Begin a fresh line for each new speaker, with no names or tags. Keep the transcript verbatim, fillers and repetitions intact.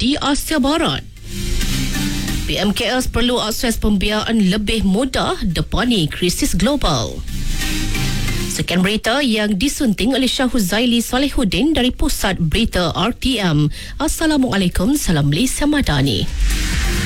di Asia Barat. P M K S perlu akses pembiayaan lebih mudah depani krisis global. Sekian berita yang disunting oleh Syah Huzaili Salihuddin dari Pusat Berita R T M. Assalamualaikum, salam Malaysia Madani.